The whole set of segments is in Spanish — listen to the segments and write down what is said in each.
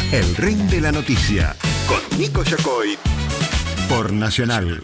El Ring de la Noticia, con Nico Yacoy, por Nacional.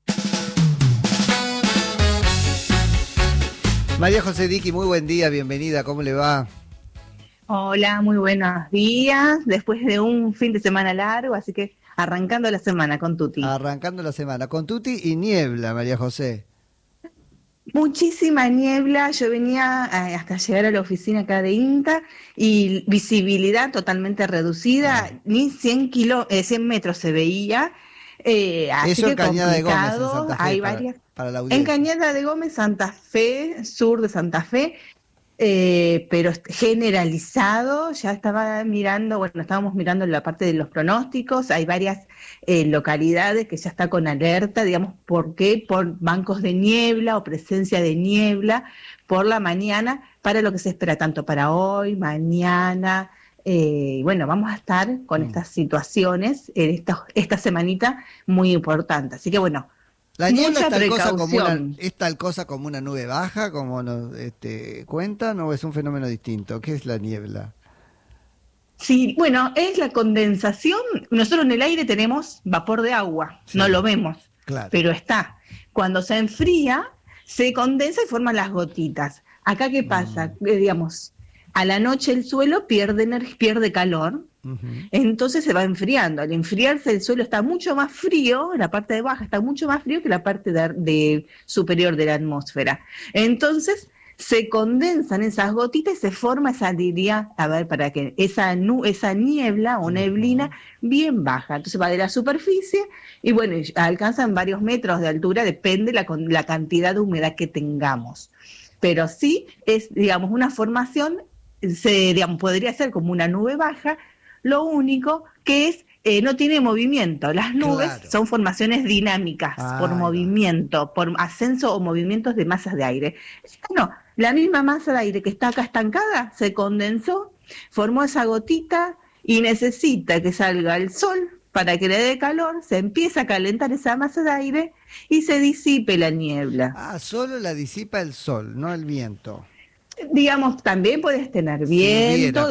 María José Diqui, muy buen día, bienvenida, ¿cómo le va? Hola, muy buenos días, después de un fin de semana largo, así que arrancando la semana con Tuti. Arrancando la semana con Tuti y niebla, María José. Muchísima niebla, yo venía hasta llegar a la oficina acá de INTA y visibilidad totalmente reducida, ni 100 metros se veía, así Eso que en Cañada de Gómez, en complicado. Santa Fe, Hay para varias. la En audiencia. Cañada de Gómez, Santa Fe, sur de Santa Fe, pero generalizado, ya estaba mirando, bueno, estábamos mirando la parte de los pronósticos, hay varias localidades que ya está con alerta, digamos, ¿por qué? Por bancos de niebla o presencia de niebla por la mañana, para lo que se espera tanto para hoy, mañana, bueno, vamos a estar con estas situaciones esta semanita muy importante, así que bueno, La niebla mucha precaución. es tal cosa como una nube baja, como nos cuentan, o es un fenómeno distinto. ¿Qué es la niebla? Sí, bueno, es la condensación. Nosotros en el aire tenemos vapor de agua, Sí, no lo vemos, claro. pero está. Cuando se enfría, se condensa y forman las gotitas. Acá, ¿qué pasa? Digamos, a la noche el suelo pierde calor, entonces se va enfriando. Al enfriarse el suelo está mucho más frío, la parte de baja está mucho más frío que la parte de superior de la atmósfera. Entonces se condensan esas gotitas y se forma esa, diría, a ver, para que esa niebla o neblina bien baja. Entonces va de la superficie y bueno, alcanzan varios metros de altura, depende la cantidad de humedad que tengamos. Pero sí es, digamos, una formación, digamos, podría ser como una nube baja, lo único que es no tiene movimiento. Las nubes son formaciones dinámicas por movimiento, por ascenso o movimientos de masas de aire. No, la misma masa de aire que está acá estancada se condensó, formó esa gotita y necesita que salga el sol para que le dé calor, se empieza a calentar esa masa de aire y se disipe la niebla. Solo la disipa el sol, no el viento. Digamos, también puedes tener viento,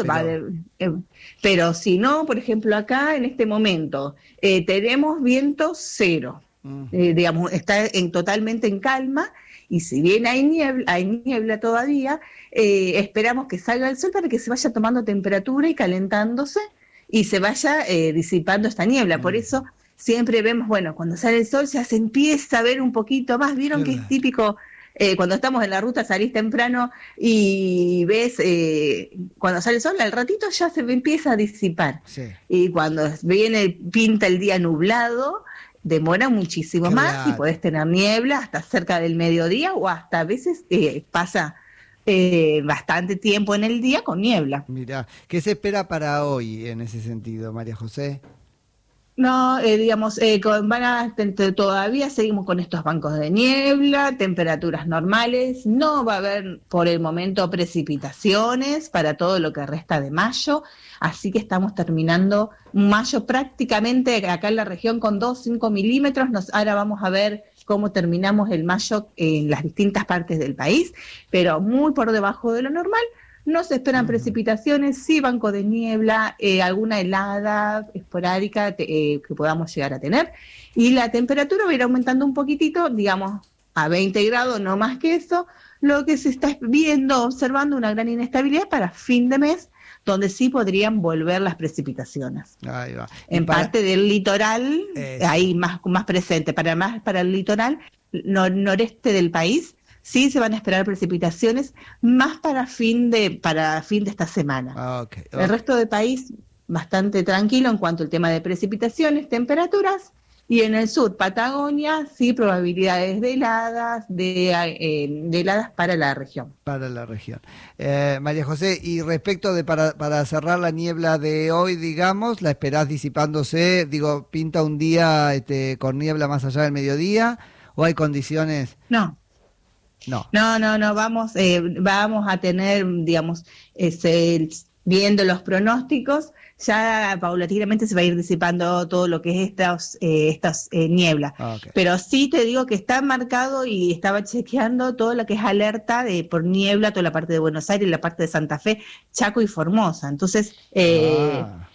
pero si no, por ejemplo, acá en este momento tenemos viento cero, digamos, está totalmente en calma, y si bien hay niebla todavía, esperamos que salga el sol para que se vaya tomando temperatura y calentándose y se vaya disipando esta niebla. Por eso siempre vemos, bueno, cuando sale el sol ya se empieza a ver un poquito más. ¿Vieron que es típico? Cuando estamos en la ruta salís temprano y ves cuando sale el sol, al ratito ya se empieza a disipar. Sí. Y cuando pinta el día nublado, demora muchísimo más y podés tener niebla hasta cerca del mediodía o hasta a veces pasa bastante tiempo en el día con niebla. Mirá, ¿qué se espera para hoy en ese sentido, María José? No, digamos, todavía seguimos con estos bancos de niebla, temperaturas normales, no va a haber por el momento precipitaciones para todo lo que resta de mayo, así que estamos terminando mayo prácticamente acá en la región con 2-5 milímetros, ahora vamos a ver cómo terminamos el mayo en las distintas partes del país, pero muy por debajo de lo normal. No se esperan precipitaciones, sí banco de niebla, alguna helada esporádica que podamos llegar a tener. Y la temperatura va a ir aumentando un poquitito, digamos, a 20 grados, no más que eso. Lo que se está observando una gran inestabilidad para fin de mes, donde sí podrían volver las precipitaciones. Ahí va. En parte del litoral, ahí más presente, para el litoral noreste del país, sí se van a esperar precipitaciones más para fin de esta semana. El resto del país bastante tranquilo en cuanto al tema de precipitaciones, temperaturas, y en el sur, Patagonia, sí probabilidades de heladas, de heladas para la región. Para la región. María José, y respecto de para cerrar la niebla de hoy, digamos, ¿la esperás disipándose? Digo, ¿pinta un día con niebla más allá del mediodía? ¿O hay condiciones? No, vamos a tener, digamos, viendo los pronósticos, ya paulatinamente se va a ir disipando todo lo que es estas nieblas. Pero sí te digo que está marcado y estaba chequeando todo lo que es alerta por niebla, toda la parte de Buenos Aires, la parte de Santa Fe, Chaco y Formosa. Entonces,